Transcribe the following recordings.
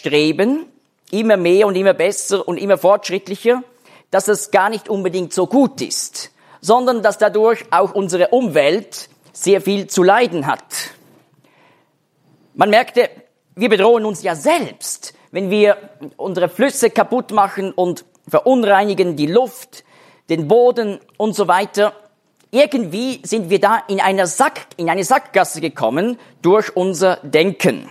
streben, immer mehr und immer besser und immer fortschrittlicher, dass das gar nicht unbedingt so gut ist, sondern dass dadurch auch unsere Umwelt sehr viel zu leiden hat. Man merkte, wir bedrohen uns ja selbst, wenn wir unsere Flüsse kaputt machen und verunreinigen die Luft, den Boden und so weiter. Irgendwie sind wir da in eine Sackgasse gekommen durch unser Denken.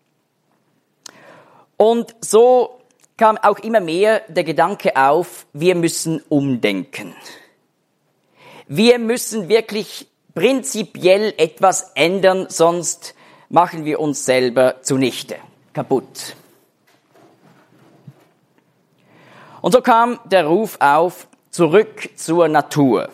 Und so kam auch immer mehr der Gedanke auf, wir müssen umdenken. Wir müssen wirklich prinzipiell etwas ändern, sonst machen wir uns selber zunichte, kaputt. Und so kam der Ruf auf, zurück zur Natur.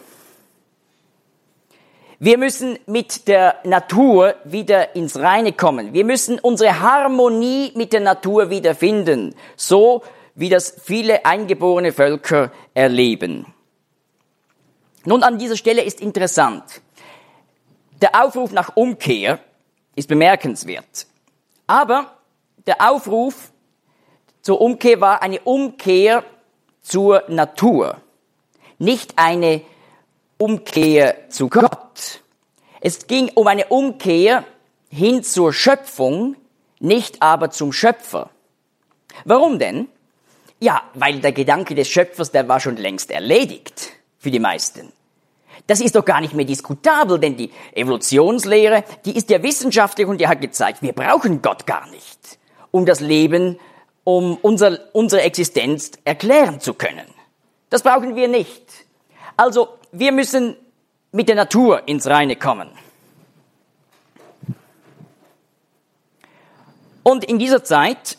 Wir müssen mit der Natur wieder ins Reine kommen. Wir müssen unsere Harmonie mit der Natur wiederfinden, so wie das viele eingeborene Völker erleben. Nun, an dieser Stelle ist interessant. Der Aufruf nach Umkehr ist bemerkenswert. Aber der Aufruf zur Umkehr war eine Umkehr zur Natur, nicht eine Umkehr zu Gott. Es ging um eine Umkehr hin zur Schöpfung, nicht aber zum Schöpfer. Warum denn? Ja, weil der Gedanke des Schöpfers, der war schon längst erledigt für die meisten. Das ist doch gar nicht mehr diskutabel, denn die Evolutionslehre, die ist ja wissenschaftlich und die hat gezeigt, wir brauchen Gott gar nicht, um das Leben, um unsere Existenz erklären zu können. Das brauchen wir nicht. Also, wir müssen mit der Natur ins Reine kommen. Und in dieser Zeit,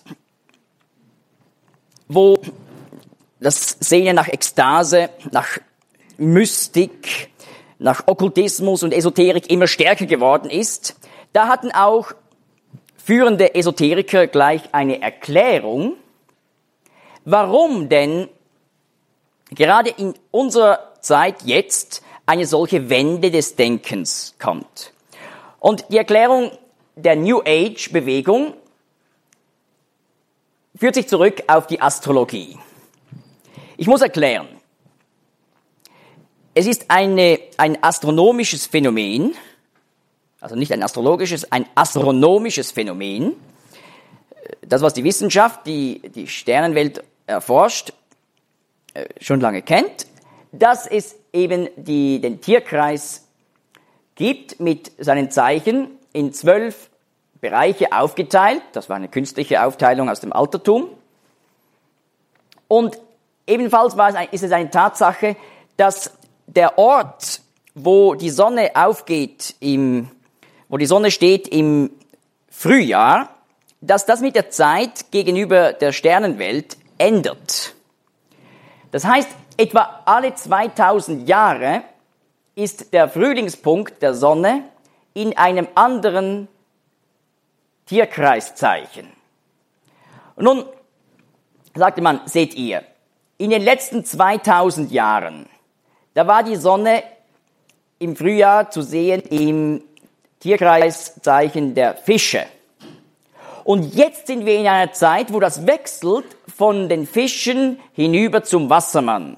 wo das Sehnen nach Ekstase, nach Mystik, nach Okkultismus und Esoterik immer stärker geworden ist, da hatten auch führende Esoteriker gleich eine Erklärung, warum denn gerade in unserer Zeit jetzt eine solche Wende des Denkens kommt. Und die Erklärung der New Age-Bewegung führt sich zurück auf die Astrologie. Ich muss erklären, es ist ein astronomisches Phänomen, also nicht ein astrologisches, ein astronomisches Phänomen, das, was die Wissenschaft, die Sternenwelt erforscht, schon lange kennt, dass es eben den Tierkreis gibt mit seinen Zeichen in 12 Bereiche aufgeteilt. Das war eine künstliche Aufteilung aus dem Altertum. Und ebenfalls ist es eine Tatsache, dass der Ort, wo die Sonne aufgeht, wo die Sonne steht im Frühjahr, dass das mit der Zeit gegenüber der Sternenwelt ändert. Das heißt, etwa alle 2000 Jahre ist der Frühlingspunkt der Sonne in einem anderen Tierkreiszeichen. Und nun sagte man, seht ihr, in den letzten 2000 Jahren, da war die Sonne im Frühjahr zu sehen im Tierkreiszeichen der Fische. Und jetzt sind wir in einer Zeit, wo das wechselt von den Fischen hinüber zum Wassermann.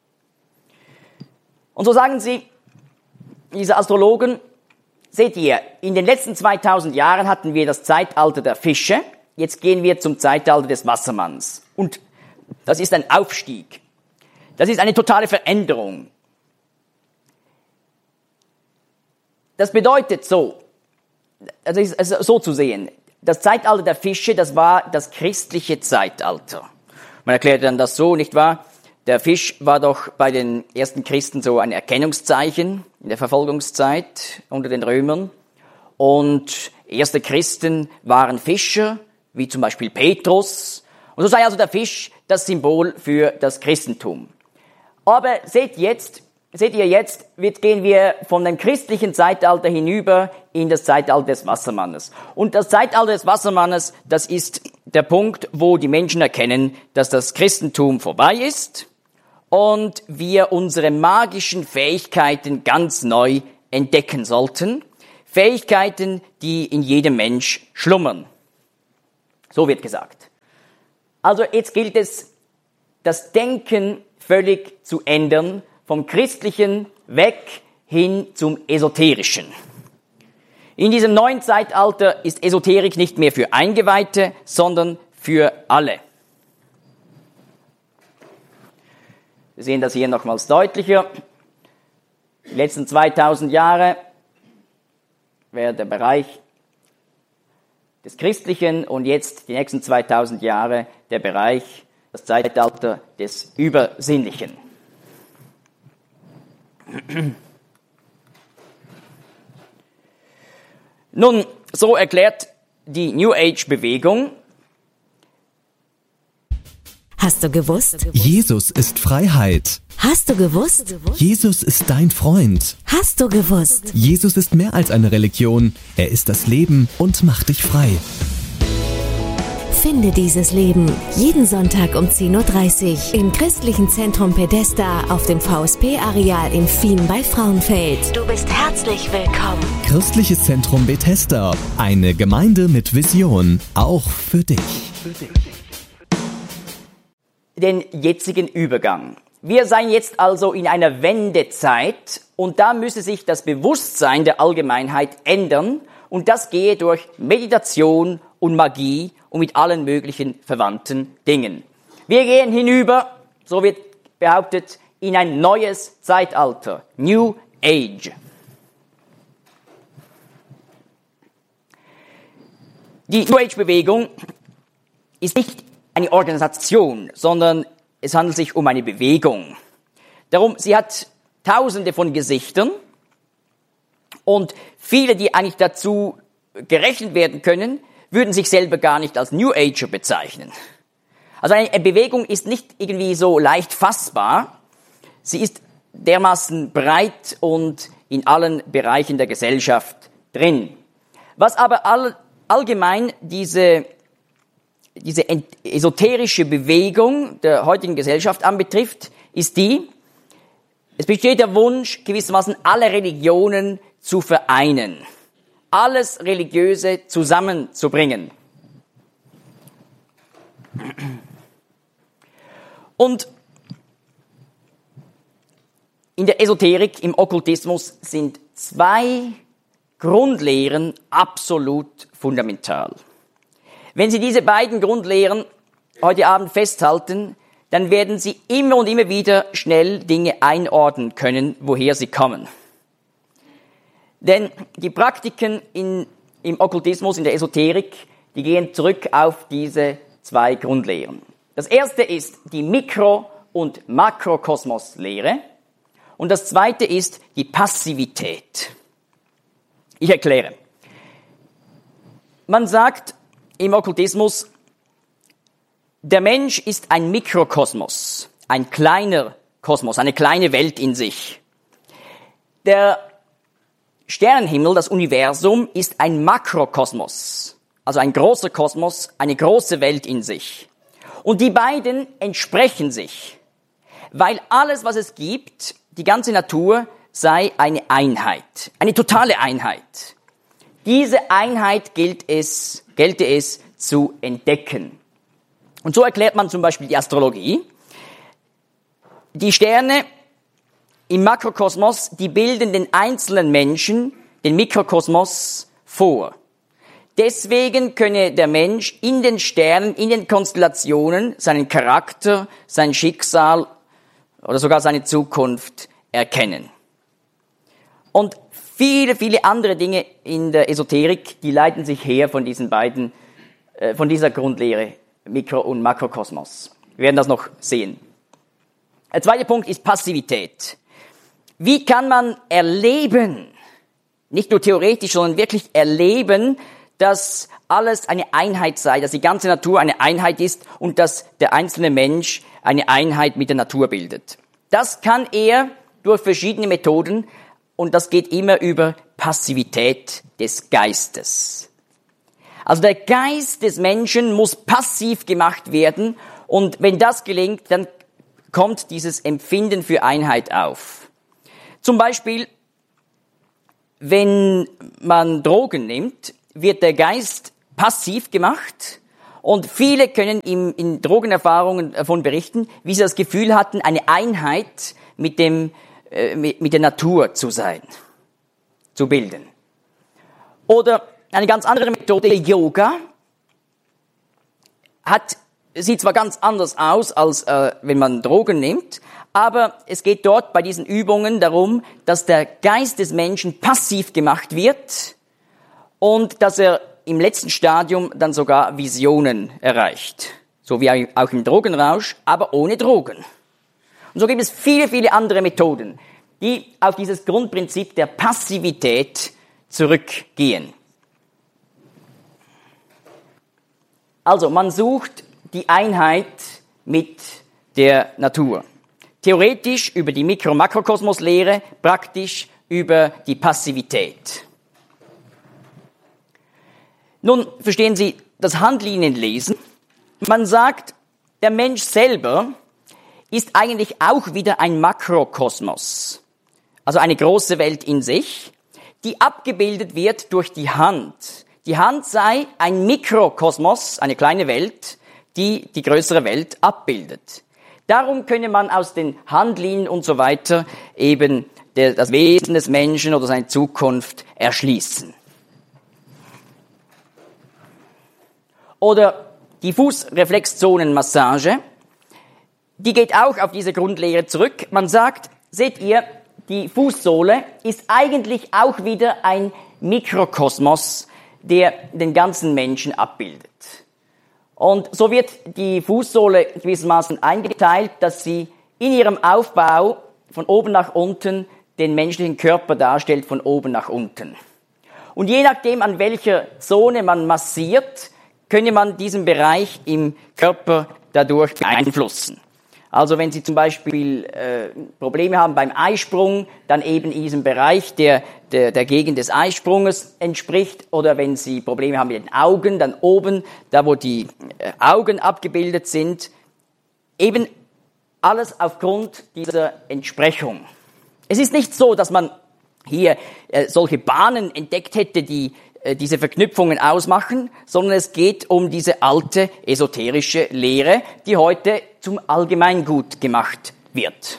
Und so sagen sie, diese Astrologen, seht ihr, in den letzten 2000 Jahren hatten wir das Zeitalter der Fische, jetzt gehen wir zum Zeitalter des Wassermanns. Und das ist ein Aufstieg. Das ist eine totale Veränderung. Das bedeutet so, also so zu sehen, das Zeitalter der Fische, das war das christliche Zeitalter. Man erklärt dann das so, nicht wahr? Der Fisch war doch bei den ersten Christen so ein Erkennungszeichen in der Verfolgungszeit unter den Römern. Und erste Christen waren Fischer, wie zum Beispiel Petrus. Und so sei also der Fisch das Symbol für das Christentum. Aber seht ihr jetzt, gehen wir von dem christlichen Zeitalter hinüber in das Zeitalter des Wassermannes. Und das Zeitalter des Wassermannes, das ist der Punkt, wo die Menschen erkennen, dass das Christentum vorbei ist und wir unsere magischen Fähigkeiten ganz neu entdecken sollten. Fähigkeiten, die in jedem Mensch schlummern. So wird gesagt. Also jetzt gilt es, das Denken völlig zu ändern, vom Christlichen weg hin zum Esoterischen. In diesem neuen Zeitalter ist Esoterik nicht mehr für Eingeweihte, sondern für alle. Wir sehen das hier nochmals deutlicher. Die letzten 2000 Jahre wäre der Bereich des Christlichen und jetzt die nächsten 2000 Jahre der Bereich, das Zeitalter des Übersinnlichen. Nun, so erklärt die New Age-Bewegung. Hast du gewusst? Jesus ist Freiheit. Hast du gewusst? Jesus ist dein Freund. Hast du gewusst? Jesus ist mehr als eine Religion. Er ist das Leben und macht dich frei. Finde dieses Leben jeden Sonntag um 10.30 Uhr im Christlichen Zentrum Pedesta auf dem VSP-Areal in Fien bei Frauenfeld. Du bist herzlich willkommen. Christliches Zentrum Bethesda. Eine Gemeinde mit Vision. Auch für dich. Den jetzigen Übergang. Wir seien jetzt also in einer Wendezeit und da müsse sich das Bewusstsein der Allgemeinheit ändern und das gehe durch Meditation und Magie und mit allen möglichen verwandten Dingen. Wir gehen hinüber, so wird behauptet, in ein neues Zeitalter, New Age. Die New Age-Bewegung ist nicht eine Organisation, sondern es handelt sich um eine Bewegung. Darum, sie hat Tausende von Gesichtern und viele, die eigentlich dazu gerechnet werden können, würden sich selber gar nicht als New Ager bezeichnen. Also eine Bewegung ist nicht irgendwie so leicht fassbar. Sie ist dermaßen breit und in allen Bereichen der Gesellschaft drin. Was aber allgemein diese esoterische Bewegung der heutigen Gesellschaft anbetrifft, ist es besteht der Wunsch, gewissermaßen alle Religionen zu vereinen, alles Religiöse zusammenzubringen. Und in der Esoterik, im Okkultismus sind zwei Grundlehren absolut fundamental. Wenn Sie diese beiden Grundlehren heute Abend festhalten, dann werden Sie immer und immer wieder schnell Dinge einordnen können, woher sie kommen. Denn die Praktiken im Okkultismus, in der Esoterik, die gehen zurück auf diese zwei Grundlehren. Das erste ist die Mikro- und Makrokosmoslehre und das zweite ist die Passivität. Ich erkläre. Man sagt im Okkultismus, der Mensch ist ein Mikrokosmos, ein kleiner Kosmos, eine kleine Welt in sich. Der Sternenhimmel, das Universum, ist ein Makrokosmos, also ein großer Kosmos, eine große Welt in sich. Und die beiden entsprechen sich, weil alles, was es gibt, die ganze Natur, sei eine Einheit, eine totale Einheit. Diese Einheit gelte es zu entdecken. Und so erklärt man zum Beispiel die Astrologie. Die Sterne im Makrokosmos, die bilden den einzelnen Menschen, den Mikrokosmos, vor. Deswegen könne der Mensch in den Sternen, in den Konstellationen seinen Charakter, sein Schicksal oder sogar seine Zukunft erkennen. Und viele, viele andere Dinge in der Esoterik, die leiten sich her von diesen beiden, von dieser Grundlehre, Mikro- und Makrokosmos. Wir werden das noch sehen. Der zweite Punkt ist Passivität. Wie kann man erleben, nicht nur theoretisch, sondern wirklich erleben, dass alles eine Einheit sei, dass die ganze Natur eine Einheit ist und dass der einzelne Mensch eine Einheit mit der Natur bildet. Das kann er durch verschiedene Methoden und das geht immer über Passivität des Geistes. Also der Geist des Menschen muss passiv gemacht werden und wenn das gelingt, dann kommt dieses Empfinden für Einheit auf. Zum Beispiel, wenn man Drogen nimmt, wird der Geist passiv gemacht Und viele können in Drogenerfahrungen davon berichten, wie sie das Gefühl hatten, eine Einheit mit der Natur zu sein, zu bilden. Oder eine ganz andere Methode, Yoga, sieht zwar ganz anders aus, als wenn man Drogen nimmt, aber es geht dort bei diesen Übungen darum, dass der Geist des Menschen passiv gemacht wird und dass er im letzten Stadium dann sogar Visionen erreicht. So wie auch im Drogenrausch, aber ohne Drogen. Und so gibt es viele, viele andere Methoden, die auf dieses Grundprinzip der Passivität zurückgehen. Also, man sucht die Einheit mit der Natur. Theoretisch über die Mikro-Makrokosmos-Lehre, praktisch über die Passivität. Nun verstehen Sie das Handlinienlesen. Man sagt, der Mensch selber ist eigentlich auch wieder ein Makrokosmos, also eine große Welt in sich, die abgebildet wird durch die Hand. Die Hand sei ein Mikrokosmos, eine kleine Welt, die die größere Welt abbildet. Darum könne man aus den Handlinien und so weiter eben das Wesen des Menschen oder seine Zukunft erschließen. Oder die Fußreflexzonenmassage, die geht auch auf diese Grundlehre zurück. Man sagt, seht ihr, die Fußsohle ist eigentlich auch wieder ein Mikrokosmos, der den ganzen Menschen abbildet. Und so wird die Fußsohle gewissermaßen eingeteilt, dass sie in ihrem Aufbau von oben nach unten den menschlichen Körper darstellt, von oben nach unten. Und je nachdem, an welcher Zone man massiert, könne man diesen Bereich im Körper dadurch beeinflussen. Also wenn Sie zum Beispiel Probleme haben beim Eisprung, dann eben in diesem Bereich, der Gegend des Eisprunges entspricht. Oder wenn Sie Probleme haben mit den Augen, dann oben, da wo die Augen abgebildet sind. Eben alles aufgrund dieser Entsprechung. Es ist nicht so, dass man hier solche Bahnen entdeckt hätte, die diese Verknüpfungen ausmachen, sondern es geht um diese alte esoterische Lehre, die heute zum Allgemeingut gemacht wird.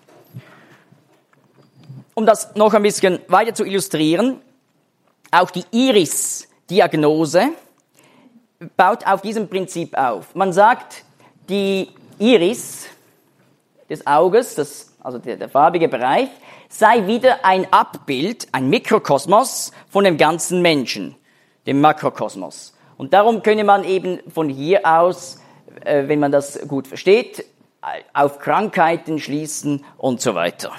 Um das noch ein bisschen weiter zu illustrieren, auch die Iris-Diagnose baut auf diesem Prinzip auf. Man sagt, die Iris des Auges, also der farbige Bereich, sei wieder ein Abbild, ein Mikrokosmos von dem ganzen Menschen, dem Makrokosmos. Und darum könne man eben von hier aus, wenn man das gut versteht, auf Krankheiten schließen und so weiter.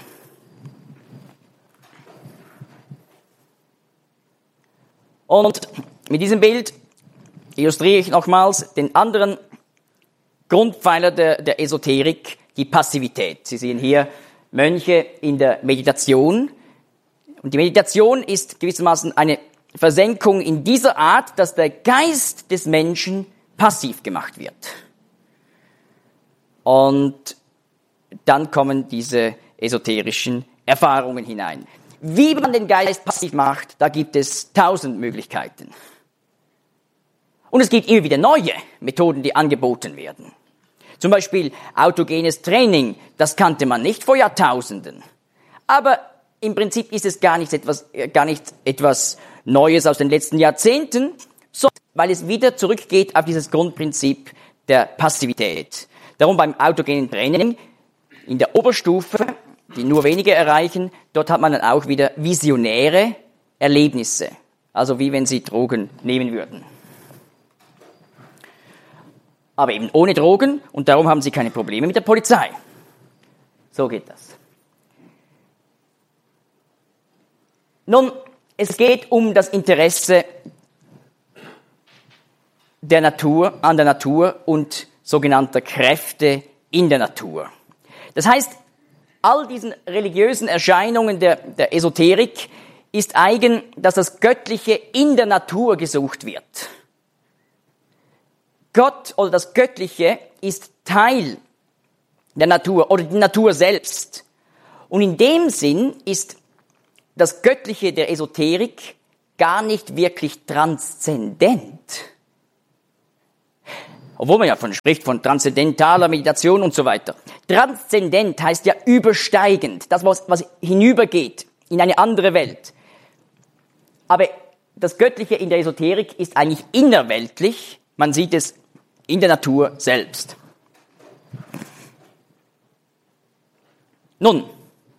Und mit diesem Bild illustriere ich nochmals den anderen Grundpfeiler der Esoterik, die Passivität. Sie sehen hier Mönche in der Meditation. Und die Meditation ist gewissermaßen eine Versenkung in dieser Art, dass der Geist des Menschen passiv gemacht wird. Und dann kommen diese esoterischen Erfahrungen hinein. Wie man den Geist passiv macht, da gibt es 1000 Möglichkeiten. Und es gibt immer wieder neue Methoden, die angeboten werden. Zum Beispiel autogenes Training, das kannte man nicht vor Jahrtausenden. Aber im Prinzip ist es gar nicht etwas Neues aus den letzten Jahrzehnten, sondern weil es wieder zurückgeht auf dieses Grundprinzip der Passivität. Darum beim autogenen Training in der Oberstufe, die nur wenige erreichen, dort hat man dann auch wieder visionäre Erlebnisse. Also wie wenn Sie Drogen nehmen würden. Aber eben ohne Drogen und darum haben Sie keine Probleme mit der Polizei. So geht das. Nun, es geht um das Interesse an der Natur und sogenannter Kräfte in der Natur. Das heißt, all diesen religiösen Erscheinungen der Esoterik ist eigen, dass das Göttliche in der Natur gesucht wird. Gott oder das Göttliche ist Teil der Natur oder die Natur selbst. Und in dem Sinn ist das Göttliche der Esoterik gar nicht wirklich transzendent. obwohl man ja spricht von transzendentaler Meditation und so weiter. Transzendent heißt ja übersteigend, das, was hinübergeht in eine andere Welt. Aber das Göttliche in der Esoterik ist eigentlich innerweltlich, man sieht es in der Natur selbst. Nun,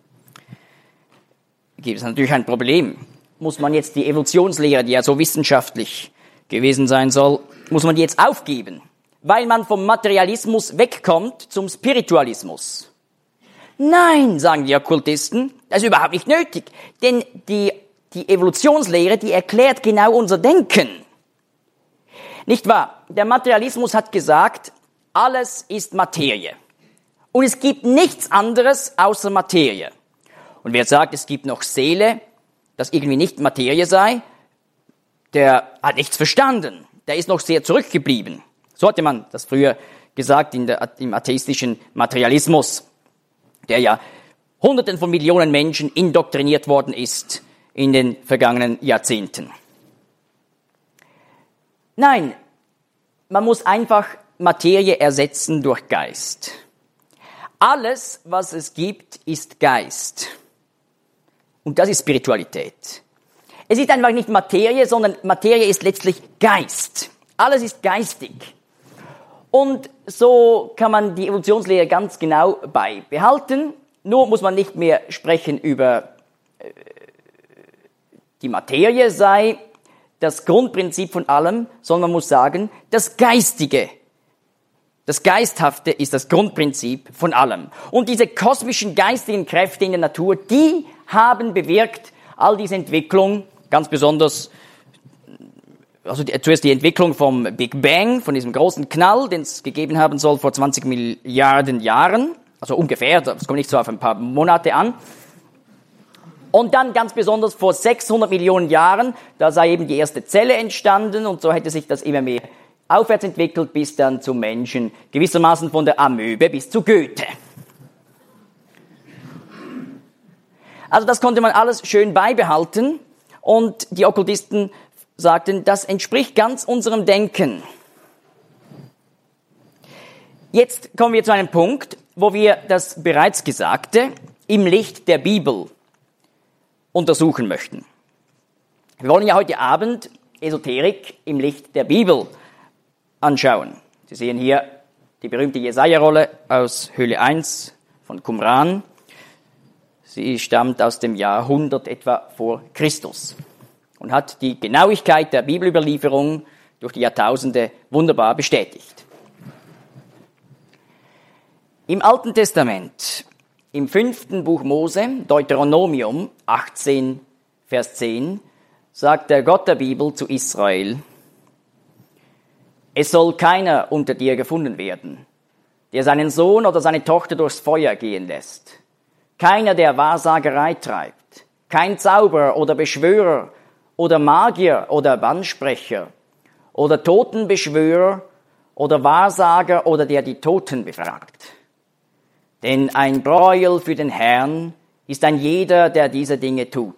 gibt es natürlich ein Problem. Muss man jetzt die Evolutionslehre, die ja so wissenschaftlich gewesen sein soll, muss man die jetzt aufgeben, weil man vom Materialismus wegkommt zum Spiritualismus? Nein, sagen die Okkultisten, das ist überhaupt nicht nötig, denn die Evolutionslehre, die erklärt genau unser Denken. Nicht wahr? Der Materialismus hat gesagt, alles ist Materie. Und es gibt nichts anderes außer Materie. Und wer sagt, es gibt noch Seele, das irgendwie nicht Materie sei, der hat nichts verstanden. Der ist noch sehr zurückgeblieben. So hatte man das früher gesagt im atheistischen Materialismus, der ja Hunderten von Millionen Menschen indoktriniert worden ist in den vergangenen Jahrzehnten. Nein, man muss einfach Materie ersetzen durch Geist. Alles, was es gibt, ist Geist. Und das ist Spiritualität. Es ist einfach nicht Materie, sondern Materie ist letztlich Geist. Alles ist geistig. Und so kann man die Evolutionslehre ganz genau beibehalten. Nur muss man nicht mehr sprechen über die Materie sei das Grundprinzip von allem, sondern man muss sagen, das Geistige, das Geisthafte ist das Grundprinzip von allem. Und diese kosmischen geistigen Kräfte in der Natur, die haben bewirkt all diese Entwicklung, ganz besonders, also zuerst die Entwicklung vom Big Bang, von diesem großen Knall, den es gegeben haben soll vor 20 Milliarden Jahren, also ungefähr, das kommt nicht so auf ein paar Monate an. Und dann ganz besonders vor 600 Millionen Jahren, da sei eben die erste Zelle entstanden und so hätte sich das immer mehr aufwärts entwickelt bis dann zum Menschen, gewissermaßen von der Amöbe bis zu Goethe. Also das konnte man alles schön beibehalten und die Okkultisten sagten, das entspricht ganz unserem Denken. Jetzt kommen wir zu einem Punkt, wo wir das bereits Gesagte im Licht der Bibel untersuchen möchten. Wir wollen ja heute Abend Esoterik im Licht der Bibel anschauen. Sie sehen hier die berühmte Jesaja-Rolle aus Höhle 1 von Qumran. Sie stammt aus dem Jahr 100 etwa vor Christus und hat die Genauigkeit der Bibelüberlieferung durch die Jahrtausende wunderbar bestätigt. Im Alten Testament, im 5. Buch Mose, Deuteronomium 18, Vers 10, sagt der Gott der Bibel zu Israel: Es soll keiner unter dir gefunden werden, der seinen Sohn oder seine Tochter durchs Feuer gehen lässt. Keiner, der Wahrsagerei treibt. Kein Zauberer oder Beschwörer oder Magier oder Bannsprecher oder Totenbeschwörer oder Wahrsager oder der die Toten befragt. Denn ein Gräuel für den Herrn ist ein jeder, der diese Dinge tut.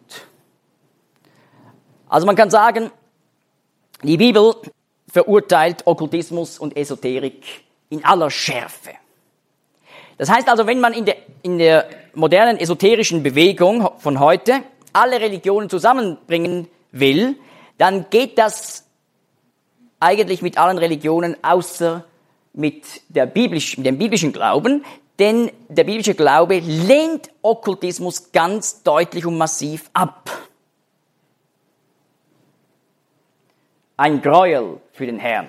Also man kann sagen, die Bibel verurteilt Okkultismus und Esoterik in aller Schärfe. Das heißt also, wenn man in der modernen esoterischen Bewegung von heute alle Religionen zusammenbringen will, dann geht das eigentlich mit allen Religionen außer mit dem biblischen Glauben, denn der biblische Glaube lehnt Okkultismus ganz deutlich und massiv ab. Ein Gräuel für den Herrn.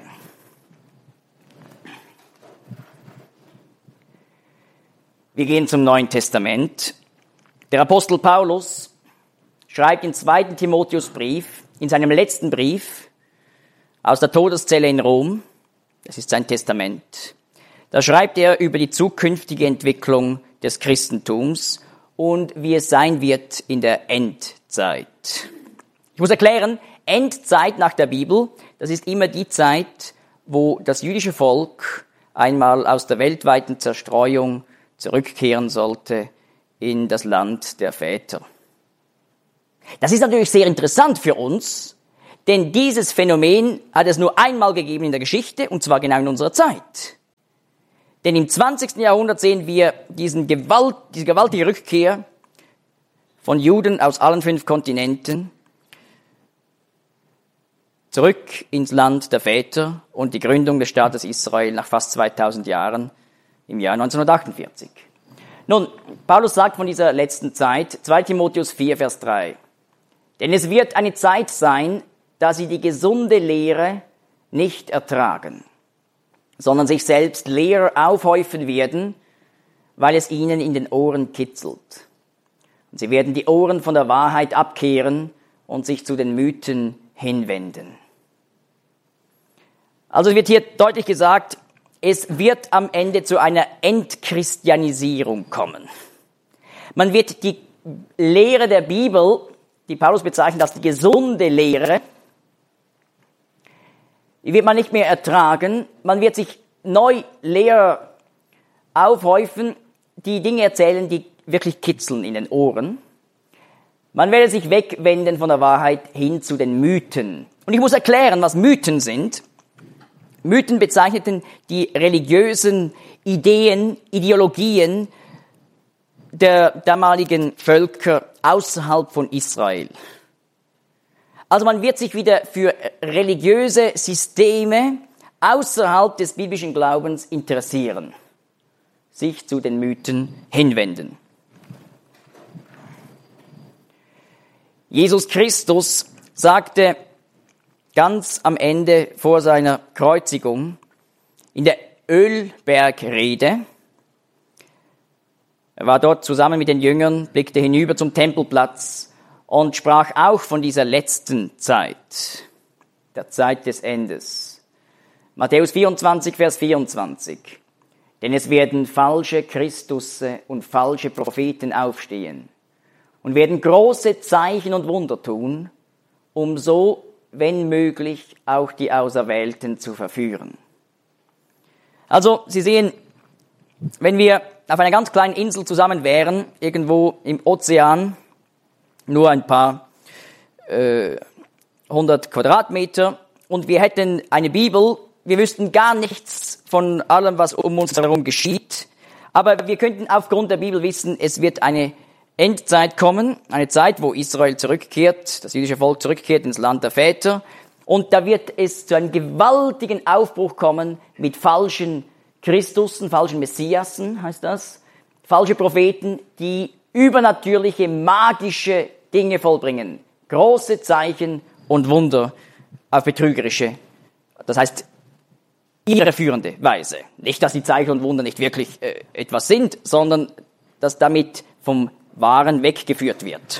Wir gehen zum Neuen Testament. Der Apostel Paulus schreibt im 2. Timotheusbrief, in seinem letzten Brief aus der Todeszelle in Rom, das ist sein Testament, da schreibt er über die zukünftige Entwicklung des Christentums und wie es sein wird in der Endzeit. Ich muss erklären, Endzeit nach der Bibel, das ist immer die Zeit, wo das jüdische Volk einmal aus der weltweiten Zerstreuung zurückkehren sollte in das Land der Väter. Das ist natürlich sehr interessant für uns, Denn dieses Phänomen hat es nur einmal gegeben in der Geschichte, und zwar genau in unserer Zeit. Denn im 20. Jahrhundert sehen wir diese gewaltige Rückkehr von Juden aus allen 5 Kontinenten zurück ins Land der Väter und die Gründung des Staates Israel nach fast 2000 Jahren im Jahr 1948. Nun, Paulus sagt von dieser letzten Zeit, 2 Timotheus 4, Vers 3, denn es wird eine Zeit sein, da sie die gesunde Lehre nicht ertragen, sondern sich selbst Lehrer aufhäufen werden, weil es ihnen in den Ohren kitzelt. Und sie werden die Ohren von der Wahrheit abkehren und sich zu den Mythen hinwenden. Also wird hier deutlich gesagt, es wird am Ende zu einer Entchristianisierung kommen. Man wird die Lehre der Bibel, die Paulus bezeichnet als die gesunde Lehre, die wird man nicht mehr ertragen. Man wird sich neu Lehrer aufhäufen, die Dinge erzählen, die wirklich kitzeln in den Ohren. Man werde sich wegwenden von der Wahrheit hin zu den Mythen. Und ich muss erklären, was Mythen sind. Mythen bezeichneten die religiösen Ideen, Ideologien der damaligen Völker außerhalb von Israel. Also man wird sich wieder für religiöse Systeme außerhalb des biblischen Glaubens interessieren, sich zu den Mythen hinwenden. Jesus Christus sagte ganz am Ende vor seiner Kreuzigung in der Ölbergrede, er war dort zusammen mit den Jüngern, blickte hinüber zum Tempelplatz und sprach auch von dieser letzten Zeit, der Zeit des Endes. Matthäus 24, Vers 24. Denn es werden falsche Christusse und falsche Propheten aufstehen und werden große Zeichen und Wunder tun, um so, wenn möglich, auch die Auserwählten zu verführen. Also, Sie sehen, wenn wir auf einer ganz kleinen Insel zusammen wären, irgendwo im Ozean, nur ein paar 100 Quadratmeter, und wir hätten eine Bibel, wir wüssten gar nichts von allem, was um uns herum geschieht, aber wir könnten aufgrund der Bibel wissen, es wird eine Endzeit kommen, eine Zeit, wo Israel zurückkehrt, das jüdische Volk zurückkehrt ins Land der Väter, und da wird es zu einem gewaltigen Aufbruch kommen mit falschen Christussen, falschen Messiasen, heißt das, falsche Propheten, die übernatürliche, magische Dinge vollbringen, große Zeichen und Wunder auf betrügerische, das heißt irreführende Weise. Nicht, dass die Zeichen und Wunder nicht wirklich etwas sind, sondern dass damit vom Wahren weggeführt wird.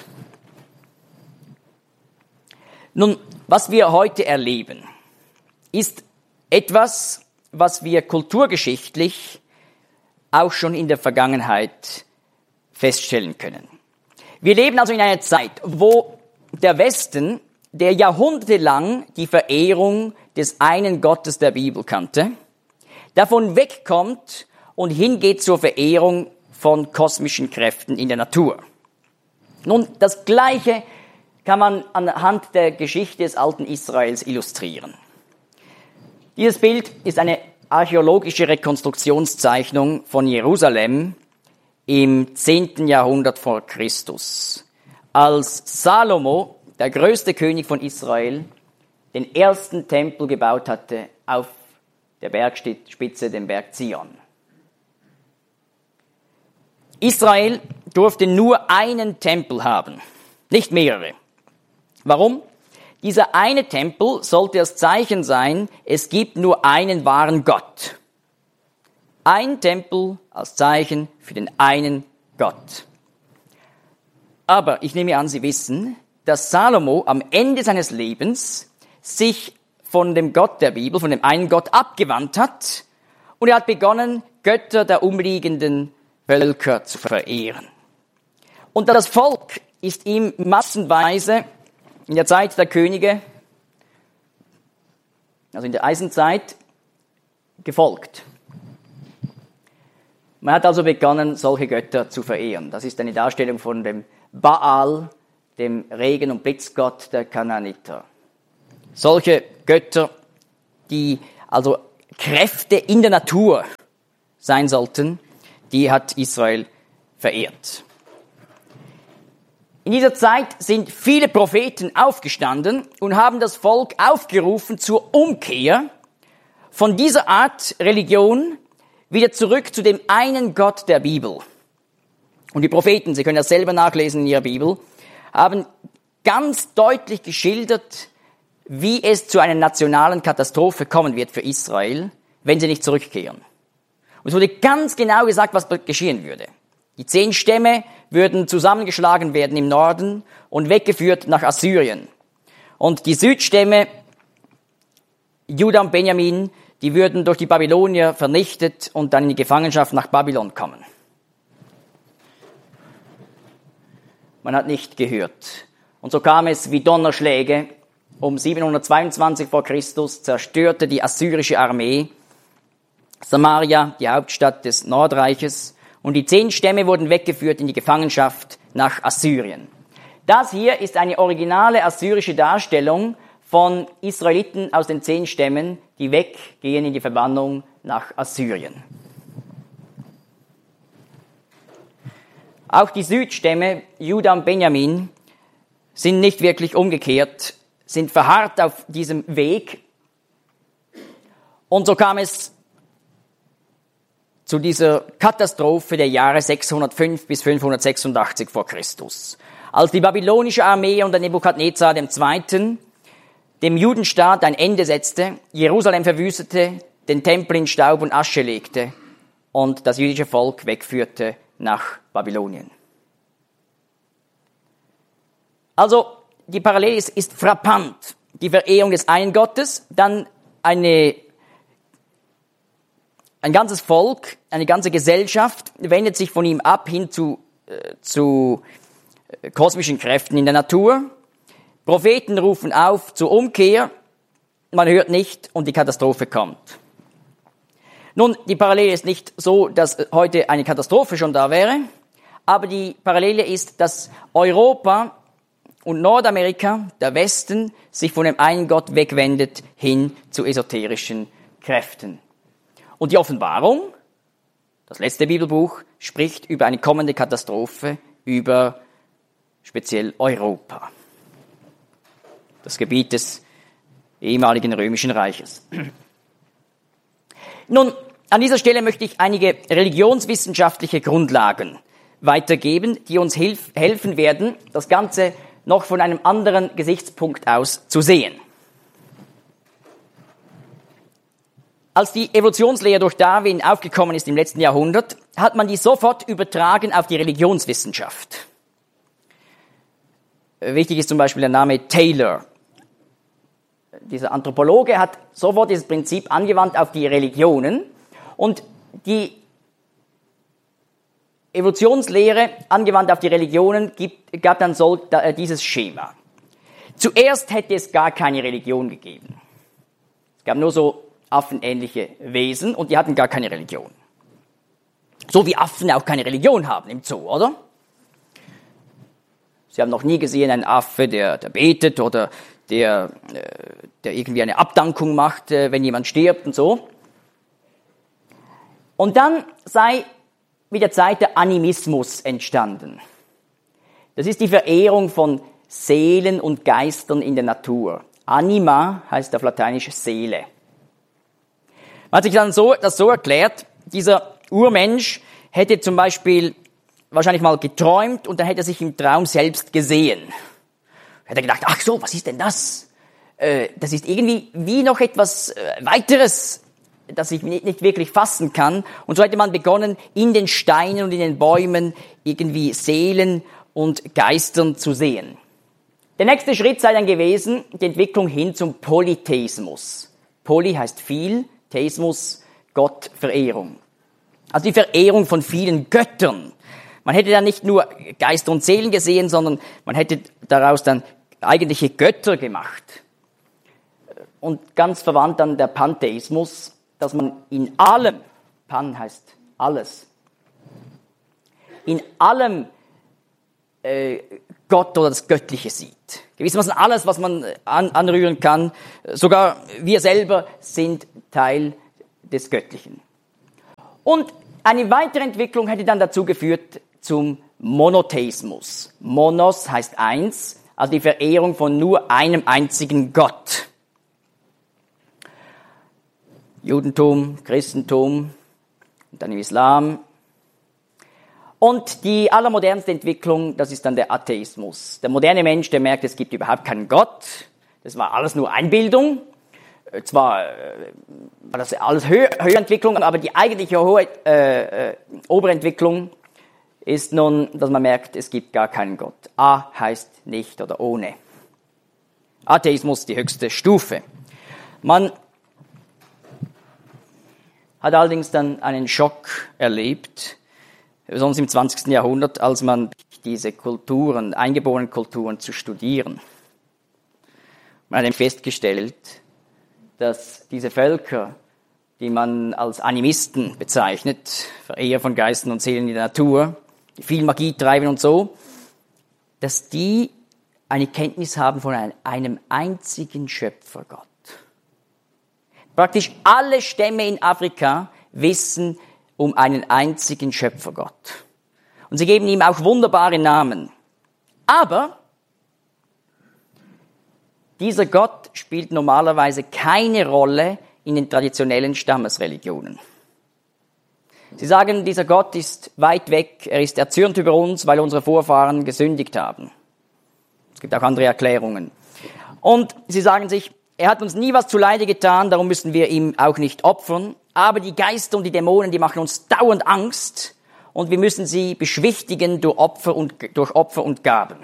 Nun, was wir heute erleben, ist etwas, was wir kulturgeschichtlich auch schon in der Vergangenheit feststellen können. Wir leben also in einer Zeit, wo der Westen, der jahrhundertelang die Verehrung des einen Gottes der Bibel kannte, davon wegkommt und hingeht zur Verehrung von kosmischen Kräften in der Natur. Nun, das Gleiche kann man anhand der Geschichte des alten Israels illustrieren. Dieses Bild ist eine archäologische Rekonstruktionszeichnung von Jerusalem im 10. Jahrhundert vor Christus, als Salomo, der größte König von Israel, den ersten Tempel gebaut hatte auf der Bergspitze, dem Berg Zion. Israel durfte nur einen Tempel haben, nicht mehrere. Warum? Dieser eine Tempel sollte das Zeichen sein, es gibt nur einen wahren Gott. Ein Tempel als Zeichen für den einen Gott. Aber ich nehme an, Sie wissen, dass Salomo am Ende seines Lebens sich von dem Gott der Bibel, von dem einen Gott abgewandt hat, und er hat begonnen, Götter der umliegenden Völker zu verehren. Und das Volk ist ihm massenweise in der Zeit der Könige, also in der Eisenzeit, gefolgt. Man hat also begonnen, solche Götter zu verehren. Das ist eine Darstellung von dem Baal, dem Regen- und Blitzgott der Kanaaniter. Solche Götter, die also Kräfte in der Natur sein sollten, die hat Israel verehrt. In dieser Zeit sind viele Propheten aufgestanden und haben das Volk aufgerufen zur Umkehr von dieser Art Religion wieder zurück zu dem einen Gott der Bibel. Und die Propheten, Sie können das selber nachlesen in Ihrer Bibel, haben ganz deutlich geschildert, wie es zu einer nationalen Katastrophe kommen wird für Israel, wenn sie nicht zurückkehren. Und es wurde ganz genau gesagt, was geschehen würde. Die 10 Stämme würden zusammengeschlagen werden im Norden und weggeführt nach Assyrien. Und die Südstämme, Juda und Benjamin, die würden durch die Babylonier vernichtet und dann in die Gefangenschaft nach Babylon kommen. Man hat nicht gehört. Und so kam es wie Donnerschläge. Um 722 vor Christus zerstörte die assyrische Armee Samaria, die Hauptstadt des Nordreiches, und die 10 Stämme wurden weggeführt in die Gefangenschaft nach Assyrien. Das hier ist eine originale assyrische Darstellung von Israeliten aus den 10 Stämmen, die weggehen in die Verbannung nach Assyrien. Auch die Südstämme, Juda und Benjamin, sind nicht wirklich umgekehrt, sind verharrt auf diesem Weg. Und so kam es zu dieser Katastrophe der Jahre 605 bis 586 vor Christus. Als die babylonische Armee unter Nebukadnezar II. Dem Judenstaat ein Ende setzte, Jerusalem verwüstete, den Tempel in Staub und Asche legte und das jüdische Volk wegführte nach Babylonien. Also, die Parallele ist frappant. Die Verehrung des einen Gottes, dann ein ganzes Volk, eine ganze Gesellschaft wendet sich von ihm ab hin zu kosmischen Kräften in der Natur. Propheten rufen auf zur Umkehr, man hört nicht und die Katastrophe kommt. Nun, die Parallele ist nicht so, dass heute eine Katastrophe schon da wäre, aber die Parallele ist, dass Europa und Nordamerika, der Westen, sich von dem einen Gott wegwendet hin zu esoterischen Kräften. Und die Offenbarung, das letzte Bibelbuch, spricht über eine kommende Katastrophe, über speziell Europa, das Gebiet des ehemaligen Römischen Reiches. Nun, an dieser Stelle möchte ich einige religionswissenschaftliche Grundlagen weitergeben, die uns helfen werden, das Ganze noch von einem anderen Gesichtspunkt aus zu sehen. Als die Evolutionslehre durch Darwin aufgekommen ist im letzten Jahrhundert, hat man die sofort übertragen auf die Religionswissenschaft. Wichtig ist zum Beispiel der Name Taylor. Dieser Anthropologe hat sofort dieses Prinzip angewandt auf die Religionen und die Evolutionslehre angewandt auf die Religionen gab dann dieses Schema. Zuerst hätte es gar keine Religion gegeben. Es gab nur so affenähnliche Wesen und die hatten gar keine Religion. So wie Affen auch keine Religion haben im Zoo, oder? Sie haben noch nie gesehen einen Affe, der betet oder der irgendwie eine Abdankung macht, wenn jemand stirbt und so. Und dann sei mit der Zeit der Animismus entstanden. Das ist die Verehrung von Seelen und Geistern in der Natur. Anima heißt auf Lateinisch Seele. Man hat sich dann das so erklärt, dieser Urmensch hätte zum Beispiel wahrscheinlich mal geträumt und dann hätte er sich im Traum selbst gesehen. Hätte er gedacht, ach so, was ist denn das? Das ist irgendwie wie noch etwas weiteres, das ich nicht wirklich fassen kann. Und so hätte man begonnen, in den Steinen und in den Bäumen irgendwie Seelen und Geistern zu sehen. Der nächste Schritt sei dann gewesen, die Entwicklung hin zum Polytheismus. Poly heißt viel, Theismus, Gottverehrung. Also die Verehrung von vielen Göttern. Man hätte dann nicht nur Geister und Seelen gesehen, sondern man hätte daraus dann eigentliche Götter gemacht. Und ganz verwandt dann der Pantheismus, dass man in allem, Pan heißt alles, in allem Gott oder das Göttliche sieht. Gewissermaßen alles, was man anrühren kann, sogar wir selber sind Teil des Göttlichen. Und eine weitere Entwicklung hätte dann dazu geführt zum Monotheismus. Monos heißt eins, also die Verehrung von nur einem einzigen Gott. Judentum, Christentum, und dann im Islam. Und die allermodernste Entwicklung, das ist dann der Atheismus. Der moderne Mensch, der merkt, es gibt überhaupt keinen Gott. Das war alles nur Einbildung. Zwar war das alles Höherentwicklung, aber die eigentliche obere Entwicklung ist nun, dass man merkt, es gibt gar keinen Gott. A heißt nicht oder ohne. Atheismus, die höchste Stufe. Man hat allerdings dann einen Schock erlebt, besonders im 20. Jahrhundert, als man diese Kulturen, eingeborenen Kulturen zu studieren. Man hat festgestellt, dass diese Völker, die man als Animisten bezeichnet, Verehrer von Geistern und Seelen in der Natur, die viel Magie treiben und so, dass die eine Kenntnis haben von einem einzigen Schöpfergott. Praktisch alle Stämme in Afrika wissen um einen einzigen Schöpfergott. Und sie geben ihm auch wunderbare Namen. Aber dieser Gott spielt normalerweise keine Rolle in den traditionellen Stammesreligionen. Sie sagen, dieser Gott ist weit weg, er ist erzürnt über uns, weil unsere Vorfahren gesündigt haben. Es gibt auch andere Erklärungen. Und sie sagen sich, er hat uns nie was zuleide getan, darum müssen wir ihm auch nicht opfern. Aber die Geister und die Dämonen, die machen uns dauernd Angst und wir müssen sie beschwichtigen durch Opfer und Gaben.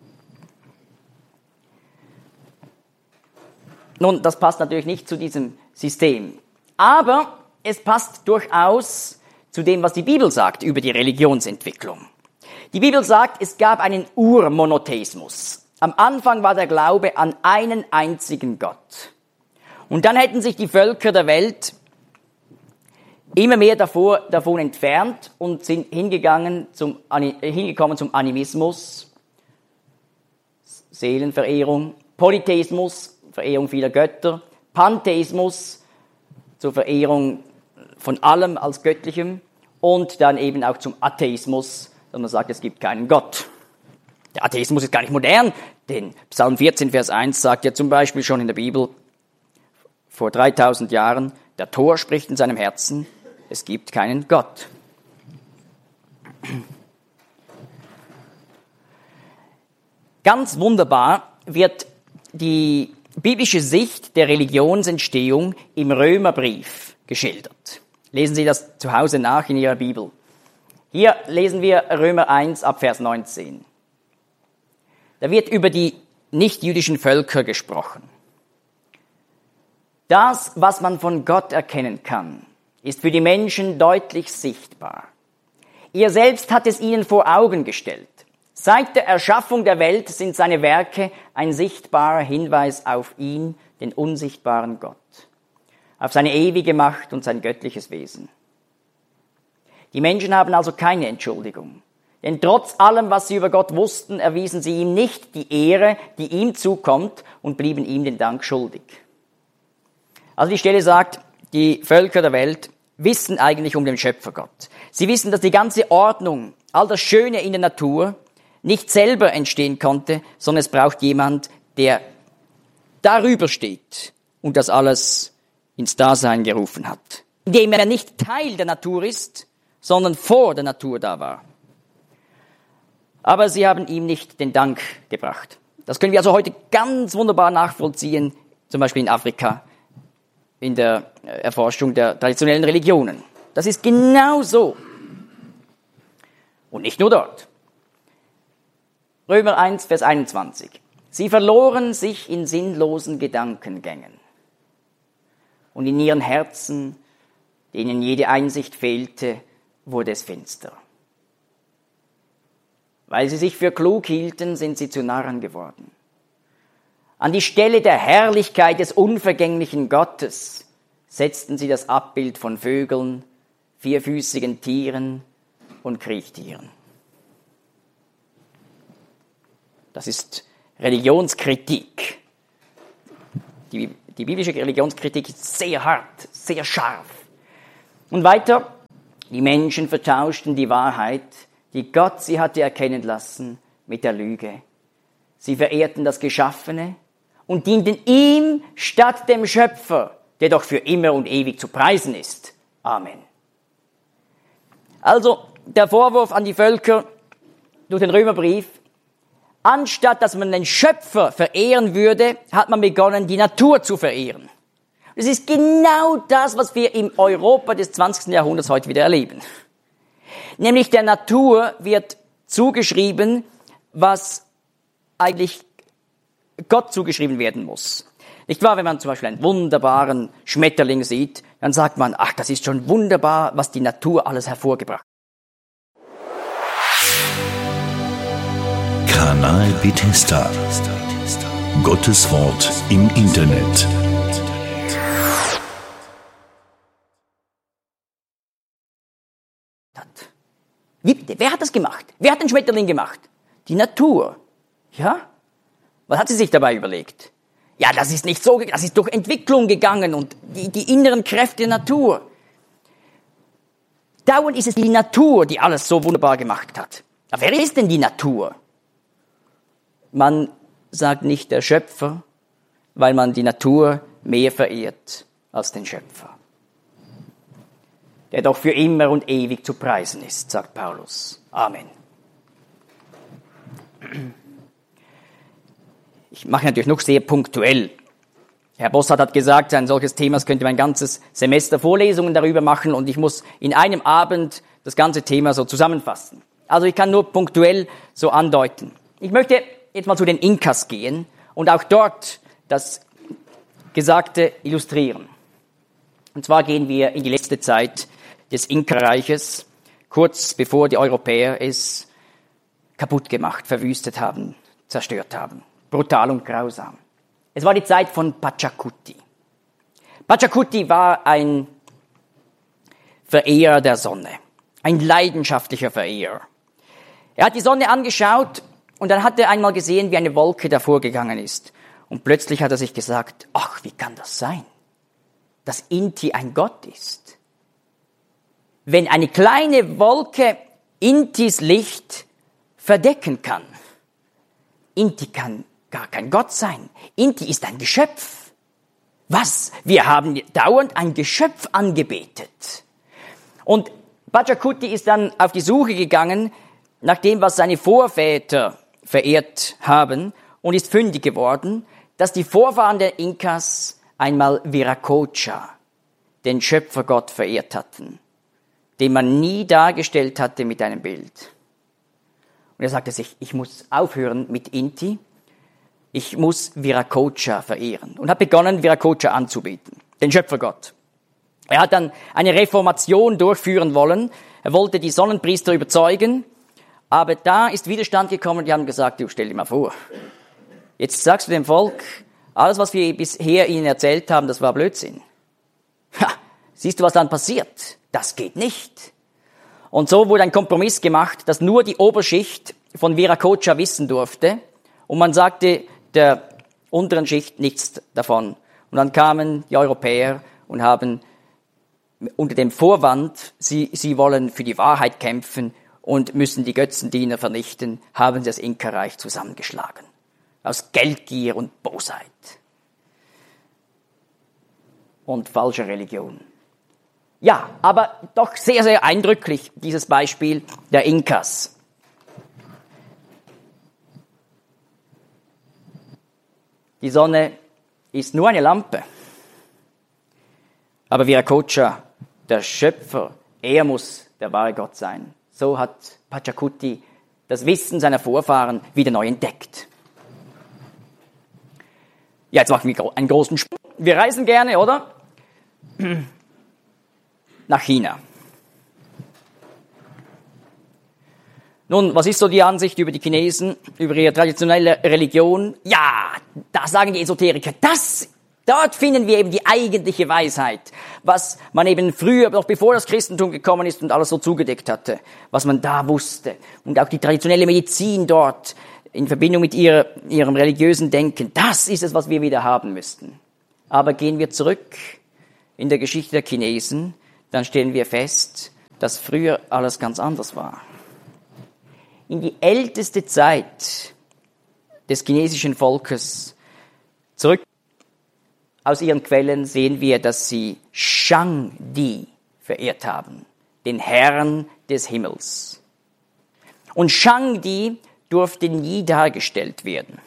Nun, das passt natürlich nicht zu diesem System. Aber es passt durchaus zu dem, was die Bibel sagt über die Religionsentwicklung. Die Bibel sagt, es gab einen Urmonotheismus. Am Anfang war der Glaube an einen einzigen Gott. Und dann hätten sich die Völker der Welt immer mehr davon entfernt und sind hingekommen zum Animismus, Seelenverehrung, Polytheismus, Verehrung vieler Götter, Pantheismus, zur Verehrung von allem als Göttlichem und dann eben auch zum Atheismus, dass man sagt, es gibt keinen Gott. Der Atheismus ist gar nicht modern, denn Psalm 14, Vers 1 sagt ja zum Beispiel schon in der Bibel vor 3000 Jahren, der Tor spricht in seinem Herzen, es gibt keinen Gott. Ganz wunderbar wird die biblische Sicht der Religionsentstehung im Römerbrief geschildert. Lesen Sie das zu Hause nach in Ihrer Bibel. Hier lesen wir Römer 1 ab Vers 19. Da wird über die nichtjüdischen Völker gesprochen. Das, was man von Gott erkennen kann, ist für die Menschen deutlich sichtbar. Er selbst hat es ihnen vor Augen gestellt. Seit der Erschaffung der Welt sind seine Werke ein sichtbarer Hinweis auf ihn, den unsichtbaren Gott, auf seine ewige Macht und sein göttliches Wesen. Die Menschen haben also keine Entschuldigung. Denn trotz allem, was sie über Gott wussten, erwiesen sie ihm nicht die Ehre, die ihm zukommt, und blieben ihm den Dank schuldig. Also die Stelle sagt, die Völker der Welt wissen eigentlich um den Schöpfergott. Sie wissen, dass die ganze Ordnung, all das Schöne in der Natur nicht selber entstehen konnte, sondern es braucht jemand, der darüber steht und das alles ins Dasein gerufen hat. Indem er nicht Teil der Natur ist, sondern vor der Natur da war. Aber sie haben ihm nicht den Dank gebracht. Das können wir also heute ganz wunderbar nachvollziehen, zum Beispiel in Afrika, in der Erforschung der traditionellen Religionen. Das ist genau so. Und nicht nur dort. Römer 1, Vers 21. Sie verloren sich in sinnlosen Gedankengängen. Und in ihren Herzen, denen jede Einsicht fehlte, wurde es finster. Weil sie sich für klug hielten, sind sie zu Narren geworden. An die Stelle der Herrlichkeit des unvergänglichen Gottes setzten sie das Abbild von Vögeln, vierfüßigen Tieren und Kriechtieren. Das ist Religionskritik. Die biblische Religionskritik ist sehr hart, sehr scharf. Und weiter, die Menschen vertauschten die Wahrheit, die Gott sie hatte erkennen lassen, mit der Lüge. Sie verehrten das Geschaffene und dienten ihm statt dem Schöpfer, der doch für immer und ewig zu preisen ist. Amen. Also, der Vorwurf an die Völker durch den Römerbrief: Anstatt dass man den Schöpfer verehren würde, hat man begonnen, die Natur zu verehren. Das ist genau das, was wir im Europa des 20. Jahrhunderts heute wieder erleben. Nämlich der Natur wird zugeschrieben, was eigentlich Gott zugeschrieben werden muss. Nicht wahr? Wenn man zum Beispiel einen wunderbaren Schmetterling sieht, dann sagt man, ach, das ist schon wunderbar, was die Natur alles hervorgebracht hat. Kanal Bethesda. Gottes Wort im Internet. Wer hat das gemacht? Wer hat den Schmetterling gemacht? Die Natur. Ja? Was hat sie sich dabei überlegt? Ja, das ist nicht so, das ist durch Entwicklung gegangen und die inneren Kräfte der Natur. Dauernd ist es die Natur, die alles so wunderbar gemacht hat. Aber wer ist denn die Natur? Man sagt nicht der Schöpfer, weil man die Natur mehr verehrt als den Schöpfer, der doch für immer und ewig zu preisen ist, sagt Paulus. Amen. Ich mache natürlich noch sehr punktuell. Herr Bossart hat gesagt, ein solches Thema, das könnte man ein ganzes Semester Vorlesungen darüber machen und ich muss in einem Abend das ganze Thema so zusammenfassen. Also ich kann nur punktuell so andeuten. Ich möchte jetzt mal zu den Inkas gehen und auch dort das Gesagte illustrieren. Und zwar gehen wir in die letzte Zeit des Inka-Reiches, kurz bevor die Europäer es kaputt gemacht, verwüstet haben, zerstört haben. Brutal und grausam. Es war die Zeit von Pachacuti. Pachacuti war ein Verehrer der Sonne, ein leidenschaftlicher Verehrer. Er hat die Sonne angeschaut und dann hat er einmal gesehen, wie eine Wolke davor gegangen ist. Und plötzlich hat er sich gesagt, ach, wie kann das sein, dass Inti ein Gott ist? Wenn eine kleine Wolke Intis Licht verdecken kann. Inti kann gar kein Gott sein. Inti ist ein Geschöpf. Was? Wir haben dauernd ein Geschöpf angebetet. Und Pachacuti ist dann auf die Suche gegangen nach dem, was seine Vorväter verehrt haben und ist fündig geworden, dass die Vorfahren der Inkas einmal Viracocha, den Schöpfergott, verehrt hatten, den man nie dargestellt hatte mit einem Bild. Und er sagte sich, ich muss aufhören mit Inti, ich muss Viracocha verehren. Und hat begonnen, Viracocha anzubeten, den Schöpfergott. Er hat dann eine Reformation durchführen wollen. Er wollte die Sonnenpriester überzeugen, aber da ist Widerstand gekommen. Die haben gesagt, du stell dir mal vor, jetzt sagst du dem Volk, alles, was wir bisher ihnen erzählt haben, das war Blödsinn. Ha, siehst du, was dann passiert? Das geht nicht. Und so wurde ein Kompromiss gemacht, dass nur die Oberschicht von Viracocha wissen durfte. Und man sagte der unteren Schicht nichts davon. Und dann kamen die Europäer und haben unter dem Vorwand, sie wollen für die Wahrheit kämpfen und müssen die Götzendiener vernichten, haben sie das Inka-Reich zusammengeschlagen. Aus Geldgier und Bosheit. Und falscher Religion. Ja, aber doch sehr, sehr eindrücklich, dieses Beispiel der Inkas. Die Sonne ist nur eine Lampe. Aber Viracocha, der Schöpfer, er muss der wahre Gott sein. So hat Pachacuti das Wissen seiner Vorfahren wieder neu entdeckt. Ja, jetzt machen wir einen großen Sprung. Wir reisen gerne, oder? Nach China. Nun, was ist so die Ansicht über die Chinesen, über ihre traditionelle Religion? Ja, da sagen die Esoteriker, dort finden wir eben die eigentliche Weisheit, was man eben früher, noch bevor das Christentum gekommen ist und alles so zugedeckt hatte, was man da wusste. Und auch die traditionelle Medizin dort, in Verbindung mit ihrem religiösen Denken. Das ist es, was wir wieder haben müssten. Aber gehen wir zurück in der Geschichte der Chinesen, dann stellen wir fest, dass früher alles ganz anders war. In die älteste Zeit des chinesischen Volkes zurück aus ihren Quellen sehen wir, dass sie Shangdi verehrt haben, den Herrn des Himmels. Und Shangdi durfte nie dargestellt werden.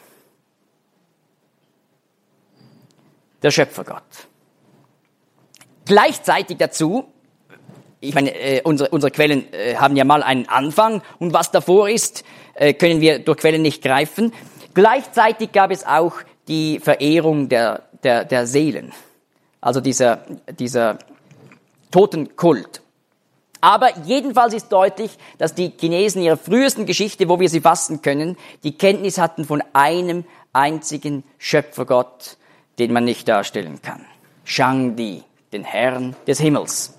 Der Schöpfergott. Gleichzeitig dazu, ich meine, unsere Quellen haben ja mal einen Anfang und was davor ist, können wir durch Quellen nicht greifen. Gleichzeitig gab es auch die Verehrung der Seelen, also dieser Totenkult. Aber jedenfalls ist deutlich, dass die Chinesen in ihrer frühesten Geschichte, wo wir sie fassen können, die Kenntnis hatten von einem einzigen Schöpfergott, den man nicht darstellen kann. Shangdi, den Herrn des Himmels.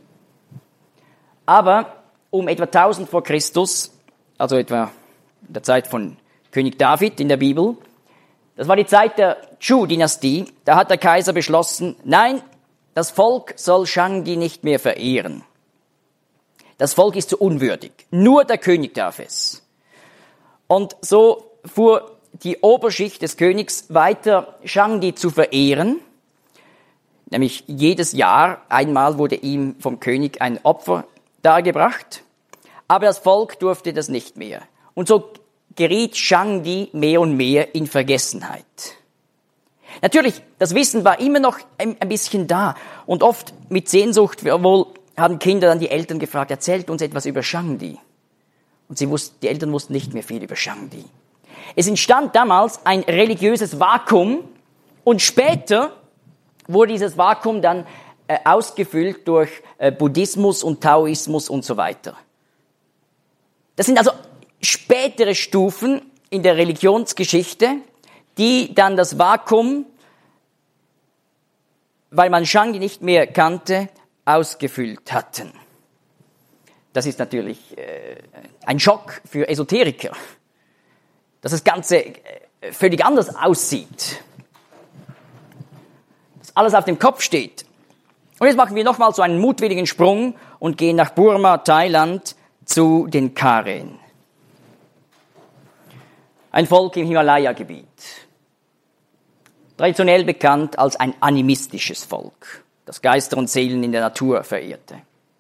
Aber um etwa 1000 vor Christus, also etwa in der Zeit von König David in der Bibel, das war die Zeit der Zhou-Dynastie, da hat der Kaiser beschlossen, nein, das Volk soll Shangdi nicht mehr verehren. Das Volk ist zu unwürdig. Nur der König darf es. Und so fuhr die Oberschicht des Königs weiter, Shangdi zu verehren. Nämlich jedes Jahr einmal wurde ihm vom König ein Opfer dargebracht. Aber das Volk durfte das nicht mehr. Und so geriet Shangdi mehr und mehr in Vergessenheit. Natürlich, das Wissen war immer noch ein bisschen da. Und oft mit Sehnsucht, wohl haben Kinder dann die Eltern gefragt, erzählt uns etwas über Shangdi. Und die Eltern wussten nicht mehr viel über Shangdi. Es entstand damals ein religiöses Vakuum und später wurde dieses Vakuum dann ausgefüllt durch Buddhismus und Taoismus und so weiter. Das sind also spätere Stufen in der Religionsgeschichte, die dann das Vakuum, weil man Shangdi nicht mehr kannte, ausgefüllt hatten. Das ist natürlich ein Schock für Esoteriker, dass das Ganze völlig anders aussieht, dass alles auf dem Kopf steht. Und jetzt machen wir nochmal so einen mutwilligen Sprung und gehen nach Burma, Thailand, zu den Karen. Ein Volk im Himalaya-Gebiet. Traditionell bekannt als ein animistisches Volk, das Geister und Seelen in der Natur verehrte.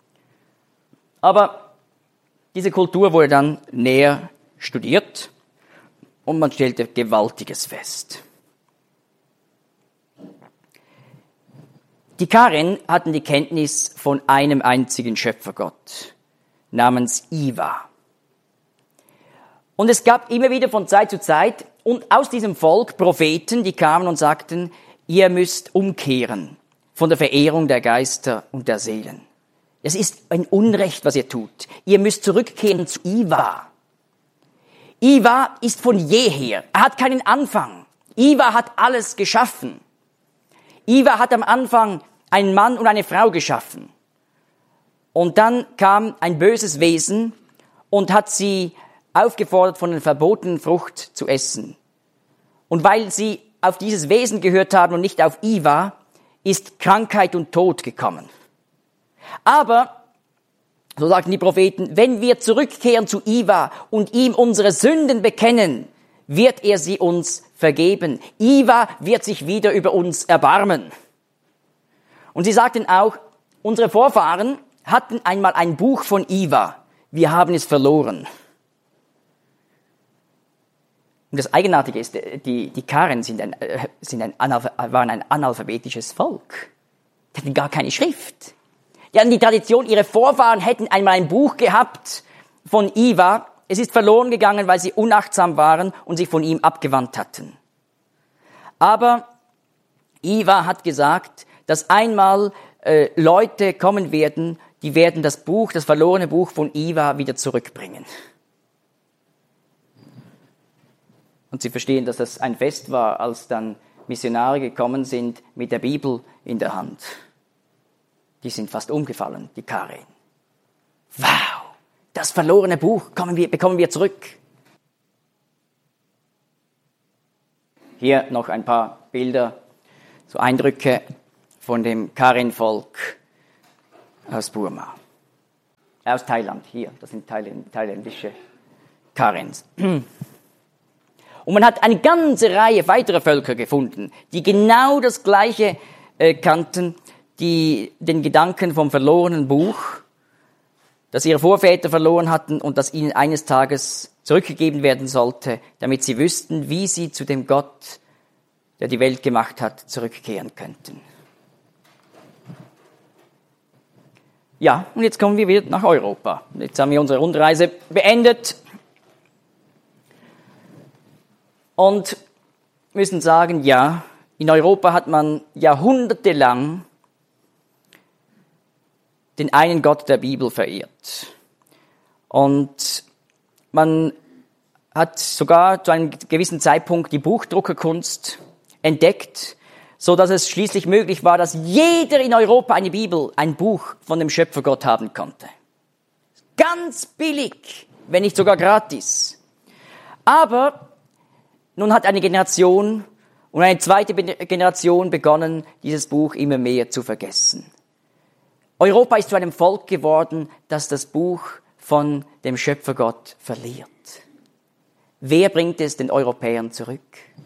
Aber diese Kultur wurde dann näher studiert und man stellte Gewaltiges fest. Die Karen hatten die Kenntnis von einem einzigen Schöpfergott namens Iwa. Und es gab immer wieder von Zeit zu Zeit und aus diesem Volk Propheten, die kamen und sagten, ihr müsst umkehren von der Verehrung der Geister und der Seelen. Es ist ein Unrecht, was ihr tut. Ihr müsst zurückkehren zu Iwa. Iwa ist von jeher. Er hat keinen Anfang. Iwa hat alles geschaffen. Iwa hat am Anfang einen Mann und eine Frau geschaffen. Und dann kam ein böses Wesen und hat sie aufgefordert, von der verbotenen Frucht zu essen. Und weil sie auf dieses Wesen gehört haben und nicht auf Iwa, ist Krankheit und Tod gekommen. Aber, so sagten die Propheten, wenn wir zurückkehren zu Iwa und ihm unsere Sünden bekennen, wird er sie uns vergeben. Iwa wird sich wieder über uns erbarmen. Und sie sagten auch, unsere Vorfahren hatten einmal ein Buch von Iwa. Wir haben es verloren. Und das Eigenartige ist, die Karen waren ein analphabetisches Volk. Die hatten gar keine Schrift. Die hatten die Tradition, ihre Vorfahren hätten einmal ein Buch gehabt von Iwa. Es ist verloren gegangen, weil sie unachtsam waren und sich von ihm abgewandt hatten. Aber Iwa hat gesagt, dass einmal Leute kommen werden, die werden das verlorene Buch von Iwa wieder zurückbringen. Und sie verstehen, dass das ein Fest war, als dann Missionare gekommen sind mit der Bibel in der Hand. Die sind fast umgefallen, die Karen. Wow, das verlorene Buch bekommen wir zurück. Hier noch ein paar Bilder, so Eindrücke von dem Karen-Volk aus Burma. Aus Thailand, hier, das sind thailändische Karens. Und man hat eine ganze Reihe weiterer Völker gefunden, die genau das Gleiche kannten, die den Gedanken vom verlorenen Buch, das ihre Vorväter verloren hatten und das ihnen eines Tages zurückgegeben werden sollte, damit sie wüssten, wie sie zu dem Gott, der die Welt gemacht hat, zurückkehren könnten. Ja, und jetzt kommen wir wieder nach Europa. Jetzt haben wir unsere Rundreise beendet und müssen sagen, ja, in Europa hat man jahrhundertelang den einen Gott der Bibel verehrt. Und man hat sogar zu einem gewissen Zeitpunkt die Buchdruckerkunst entdeckt, so dass es schließlich möglich war, dass jeder in Europa eine Bibel, ein Buch von dem Schöpfergott haben konnte. Ganz billig, wenn nicht sogar gratis. Aber nun hat eine Generation und eine zweite Generation begonnen, dieses Buch immer mehr zu vergessen. Europa ist zu einem Volk geworden, das das Buch von dem Schöpfergott verliert. Wer bringt es den Europäern zurück?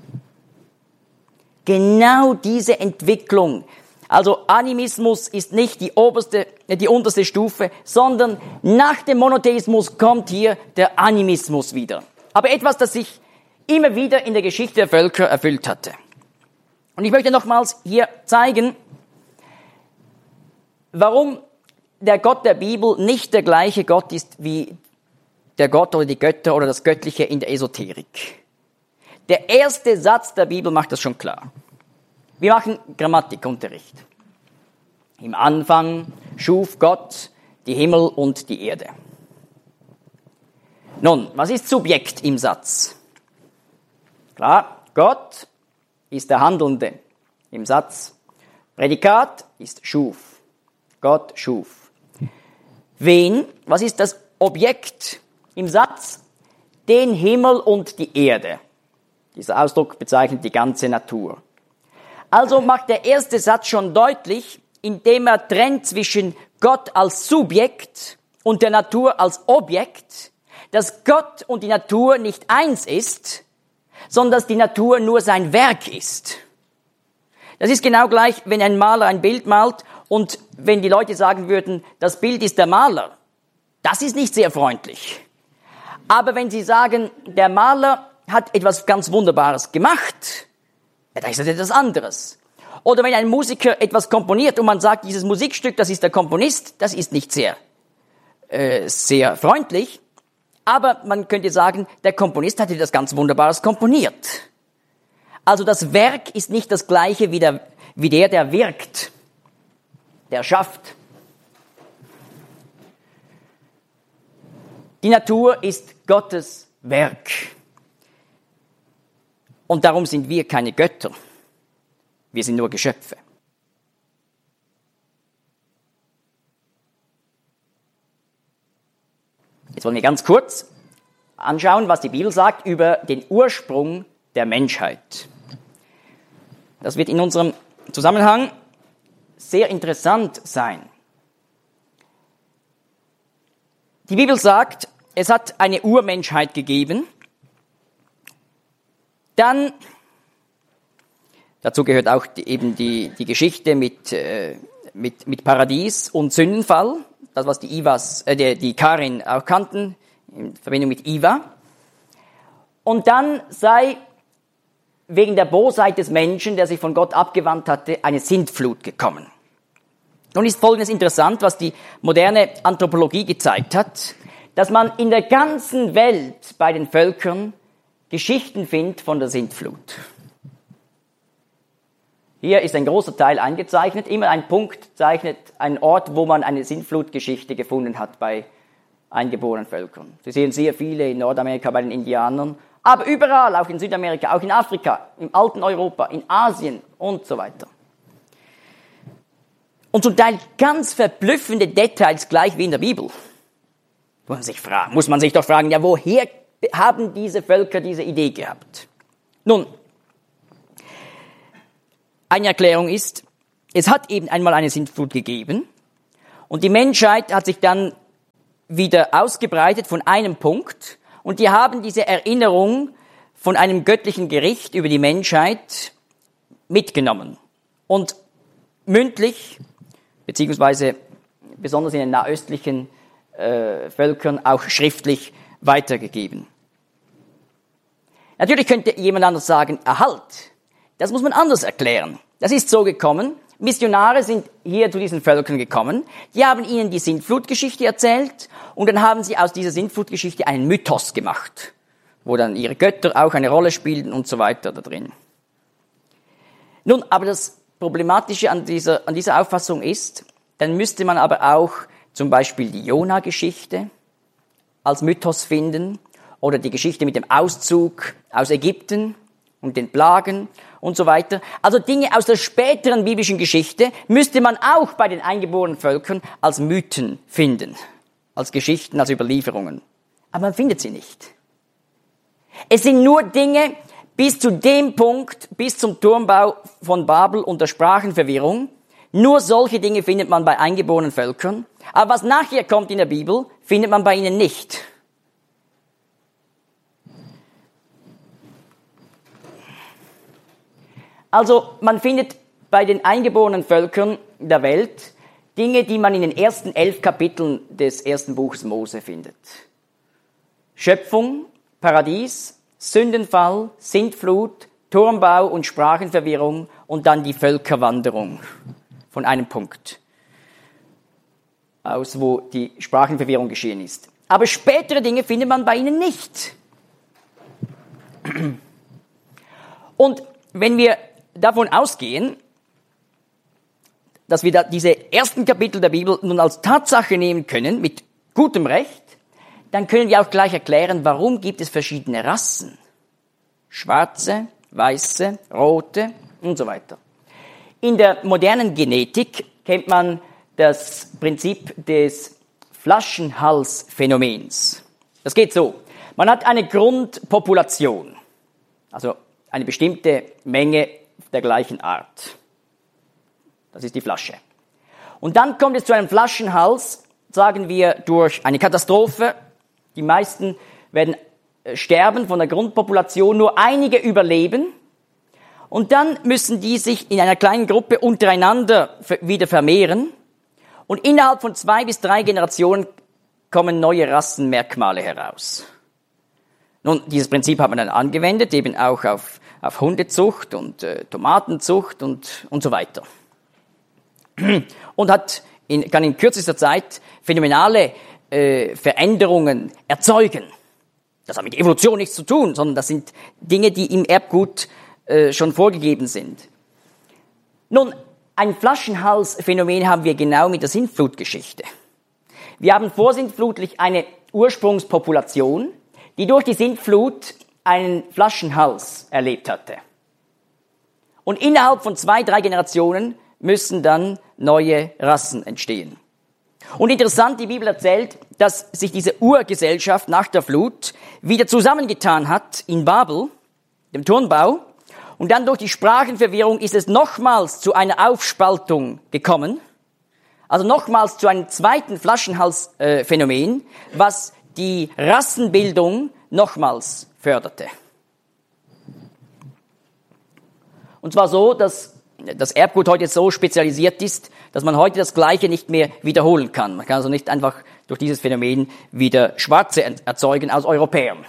Genau diese Entwicklung. Also Animismus ist nicht die unterste Stufe, sondern nach dem Monotheismus kommt hier der Animismus wieder. Aber etwas, das sich immer wieder in der Geschichte der Völker erfüllt hatte. Und ich möchte nochmals hier zeigen, warum der Gott der Bibel nicht der gleiche Gott ist wie der Gott oder die Götter oder das Göttliche in der Esoterik. Der erste Satz der Bibel macht das schon klar. Wir machen Grammatikunterricht. Im Anfang schuf Gott die Himmel und die Erde. Nun, was ist Subjekt im Satz? Klar, Gott ist der Handelnde im Satz. Prädikat ist schuf. Gott schuf. Wen? Was ist das Objekt im Satz? Den Himmel und die Erde. Dieser Ausdruck bezeichnet die ganze Natur. Also macht der erste Satz schon deutlich, indem er trennt zwischen Gott als Subjekt und der Natur als Objekt, dass Gott und die Natur nicht eins ist, sondern dass die Natur nur sein Werk ist. Das ist genau gleich, wenn ein Maler ein Bild malt und wenn die Leute sagen würden, das Bild ist der Maler. Das ist nicht sehr freundlich. Aber wenn sie sagen, der Maler hat etwas ganz Wunderbares gemacht, ja, da ist das etwas anderes. Oder wenn ein Musiker etwas komponiert und man sagt, dieses Musikstück, das ist der Komponist, das ist nicht sehr freundlich. Aber man könnte sagen, der Komponist hat etwas ganz Wunderbares komponiert. Also das Werk ist nicht das gleiche wie der wirkt, der schafft. Die Natur ist Gottes Werk. Und darum sind wir keine Götter. Wir sind nur Geschöpfe. Jetzt wollen wir ganz kurz anschauen, was die Bibel sagt über den Ursprung der Menschheit. Das wird in unserem Zusammenhang sehr interessant sein. Die Bibel sagt, es hat eine Urmenschheit gegeben. Dann, dazu gehört auch die Geschichte mit Paradies und Sündenfall, das was die Karen auch kannten, in Verbindung mit Iva. Und dann sei wegen der Bosheit des Menschen, der sich von Gott abgewandt hatte, eine Sintflut gekommen. Nun ist Folgendes interessant, was die moderne Anthropologie gezeigt hat, dass man in der ganzen Welt bei den Völkern Geschichten findet von der Sintflut. Hier ist ein großer Teil eingezeichnet. Immer ein Punkt zeichnet einen Ort, wo man eine Sintflutgeschichte gefunden hat bei eingeborenen Völkern. Sie sehen sehr viele in Nordamerika bei den Indianern, aber überall, auch in Südamerika, auch in Afrika, im alten Europa, in Asien und so weiter. Und zum Teil ganz verblüffende Details, gleich wie in der Bibel. Muss man sich doch fragen, ja, woher haben diese Völker diese Idee gehabt? Nun, eine Erklärung ist, es hat eben einmal eine Sintflut gegeben und die Menschheit hat sich dann wieder ausgebreitet von einem Punkt und die haben diese Erinnerung von einem göttlichen Gericht über die Menschheit mitgenommen und mündlich, beziehungsweise besonders in den nahöstlichen Völkern auch schriftlich weitergegeben. Natürlich könnte jemand anders sagen, halt, das muss man anders erklären. Das ist so gekommen, Missionare sind hier zu diesen Völkern gekommen, die haben ihnen die Sintflutgeschichte erzählt und dann haben sie aus dieser Sintflutgeschichte einen Mythos gemacht, wo dann ihre Götter auch eine Rolle spielten und so weiter da drin. Nun, aber das Problematische an dieser Auffassung ist, dann müsste man aber auch zum Beispiel die Jona-Geschichte als Mythos finden oder die Geschichte mit dem Auszug aus Ägypten und den Plagen und so weiter. Also Dinge aus der späteren biblischen Geschichte müsste man auch bei den eingeborenen Völkern als Mythen finden, als Geschichten, als Überlieferungen. Aber man findet sie nicht. Es sind nur Dinge bis zu dem Punkt, bis zum Turmbau von Babel und der Sprachenverwirrung. Nur solche Dinge findet man bei eingeborenen Völkern. Aber was nachher kommt in der Bibel, findet man bei ihnen nicht. Also man findet bei den eingeborenen Völkern der Welt Dinge, die man in den ersten 11 Kapiteln des ersten Buches Mose findet. Schöpfung, Paradies, Sündenfall, Sintflut, Turmbau und Sprachenverwirrung und dann die Völkerwanderung von einem Punkt aus, wo die Sprachenverwirrung geschehen ist. Aber spätere Dinge findet man bei ihnen nicht. Und wenn wir davon ausgehen, dass wir da diese ersten Kapitel der Bibel nun als Tatsache nehmen können, mit gutem Recht, dann können wir auch gleich erklären, warum gibt es verschiedene Rassen. Schwarze, weiße, rote und so weiter. In der modernen Genetik kennt man das Prinzip des Flaschenhalsphänomens. Das geht so. Man hat eine Grundpopulation, also eine bestimmte Menge der gleichen Art. Das ist die Flasche. Und dann kommt es zu einem Flaschenhals, sagen wir, durch eine Katastrophe. Die meisten werden sterben von der Grundpopulation, nur einige überleben. Und dann müssen die sich in einer kleinen Gruppe untereinander wieder vermehren. Und innerhalb von 2 bis 3 Generationen kommen neue Rassenmerkmale heraus. Nun, dieses Prinzip hat man dann angewendet, eben auch auf Hundezucht und Tomatenzucht und so weiter. Und kann in kürzester Zeit phänomenale Veränderungen erzeugen. Das hat mit Evolution nichts zu tun, sondern das sind Dinge, die im Erbgut schon vorgegeben sind. Nun, ein Flaschenhalsphänomen haben wir genau mit der Sintflutgeschichte. Wir haben vorsintflutlich eine Ursprungspopulation, die durch die Sintflut einen Flaschenhals erlebt hatte. Und innerhalb von 2, 3 Generationen müssen dann neue Rassen entstehen. Und interessant, die Bibel erzählt, dass sich diese Urgesellschaft nach der Flut wieder zusammengetan hat in Babel, dem Turmbau, und dann durch die Sprachenverwirrung ist es nochmals zu einer Aufspaltung gekommen, also nochmals zu einem zweiten Flaschenhalsphänomen, was die Rassenbildung nochmals förderte. Und zwar so, dass das Erbgut heute so spezialisiert ist, dass man heute das Gleiche nicht mehr wiederholen kann. Man kann also nicht einfach durch dieses Phänomen wieder Schwarze erzeugen aus Europäern.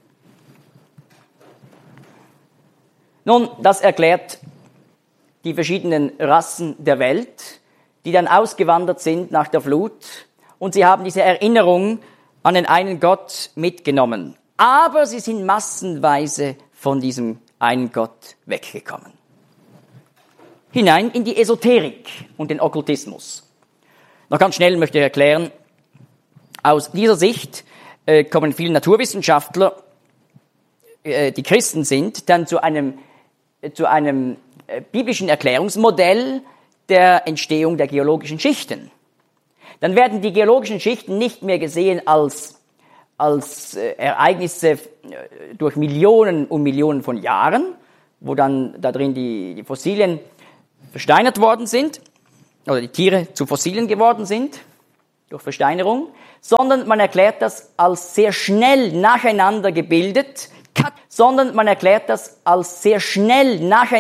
Nun, das erklärt die verschiedenen Rassen der Welt, die dann ausgewandert sind nach der Flut, und sie haben diese Erinnerung an den einen Gott mitgenommen. Aber sie sind massenweise von diesem einen Gott weggekommen. Hinein in die Esoterik und den Okkultismus. Noch ganz schnell möchte ich erklären, aus dieser Sicht kommen viele Naturwissenschaftler, die Christen sind, dann zu einem biblischen Erklärungsmodell der Entstehung der geologischen Schichten. Dann werden die geologischen Schichten nicht mehr gesehen als Ereignisse durch Millionen und Millionen von Jahren, wo dann da drin die Fossilien versteinert worden sind, oder die Tiere zu Fossilien geworden sind, durch Versteinerung, sondern man erklärt das als sehr schnell nacheinander gebildet,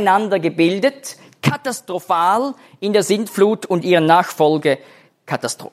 katastrophal in der Sintflut und ihrer Nachfolge